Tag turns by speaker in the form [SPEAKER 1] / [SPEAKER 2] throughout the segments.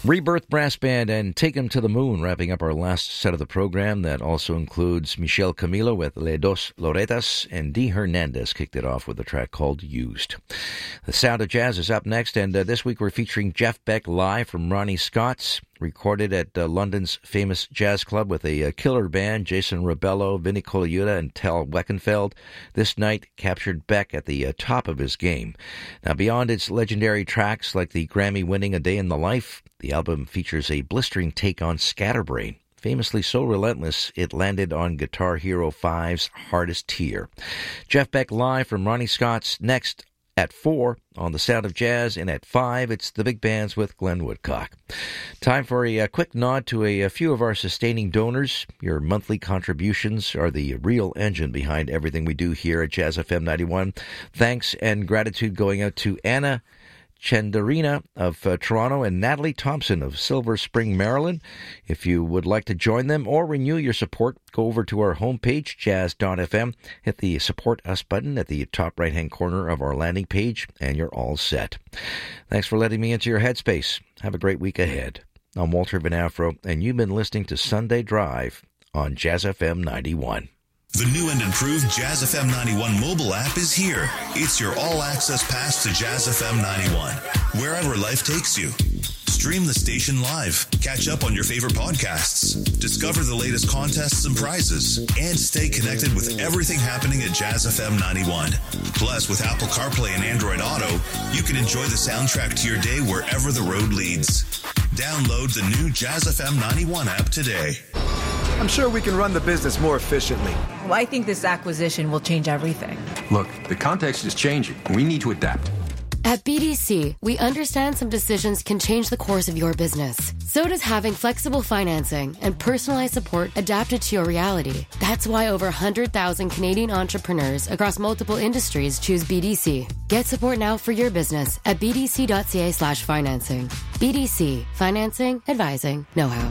[SPEAKER 1] Rebirth Brass Band and Take 'Em to the Moon, wrapping up our last set of the program. That also includes Michelle Camilo with Le Dos Loretas, and Dee Hernandez kicked it off with a track called Used. The Sound of Jazz is up next, and this week we're featuring Jeff Beck live from Ronnie Scott's, recorded at London's famous jazz club with a killer band, Jason Rebello, Vinnie Colaiuta, and Tal Weckenfeld. This night captured Beck at the top of his game. Now, beyond its legendary tracks like the Grammy-winning A Day in the Life, the album features a blistering take on Scatterbrain. Famously so relentless, it landed on Guitar Hero 5's Hardest Tier. Jeff Beck live from Ronnie Scott's next at 4 on The Sound of Jazz, and at 5, it's the big bands with Glenn Woodcock. Time for a quick nod to a few of our sustaining donors. Your monthly contributions are the real engine behind everything we do here at Jazz FM 91. Thanks and gratitude going out to Anna Chandarina of Toronto and Natalie Thompson of Silver Spring, Maryland. If you would like to join them or renew your support, go over to our homepage, jazz.fm, hit the Support Us button at the top right-hand corner of our landing page, and you're all set. Thanks for letting me into your headspace. Have a great week ahead. I'm Walter Van Afro, and you've been listening to Sunday Drive on Jazz FM 91.
[SPEAKER 2] The new and improved Jazz FM 91 mobile app is here. It's your all-access pass to Jazz FM 91, wherever life takes you. Stream the station live, catch up on your favorite podcasts, discover the latest contests and prizes, and stay connected with everything happening at Jazz FM 91. Plus, with Apple CarPlay and Android Auto, you can enjoy the soundtrack to your day wherever the road leads. Download the new Jazz FM 91 app today.
[SPEAKER 3] I'm sure we can run the business more efficiently.
[SPEAKER 4] Well, I think this acquisition will change everything.
[SPEAKER 5] Look, the context is changing. We need to adapt.
[SPEAKER 6] At BDC, we understand some decisions can change the course of your business. So does having flexible financing and personalized support adapted to your reality. That's why over 100,000 Canadian entrepreneurs across multiple industries choose BDC. Get support now for your business at bdc.ca/financing. BDC. Financing, advising, know-how.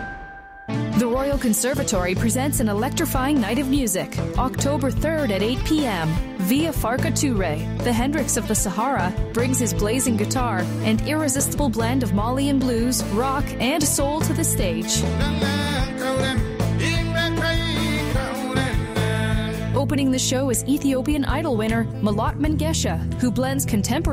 [SPEAKER 7] The Royal Conservatory presents an electrifying night of music, October 3rd at 8 p.m. Via Farka Touré, the Hendrix of the Sahara, brings his blazing guitar and irresistible blend of Malian blues, rock, and soul to the stage. Opening the show is Ethiopian Idol winner Malat Mengesha, who blends contemporary